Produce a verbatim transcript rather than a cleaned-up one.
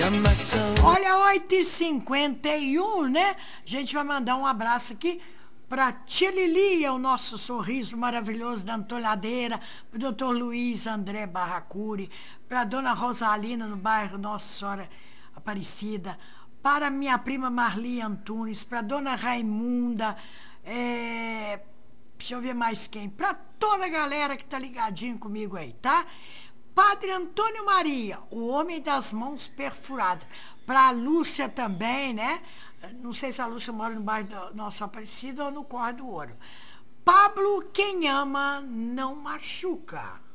Olha, oito e cinquenta e um, né? A gente vai mandar um abraço aqui para Tia Lilia, o nosso sorriso maravilhoso da Antolhadeira, para o doutor Luiz André Barracuri, para a dona Rosalina, no bairro Nossa Senhora Aparecida, para minha prima Marli Antunes, para a dona Raimunda, é... deixa eu ver mais quem, para toda a galera que tá ligadinho comigo aí, tá? Padre Antônio Maria, o homem das mãos perfuradas. Para a Lúcia também, né? Não sei se a Lúcia mora no bairro do Nosso Aparecido ou no Corre do Ouro. Pablo, quem ama, não machuca.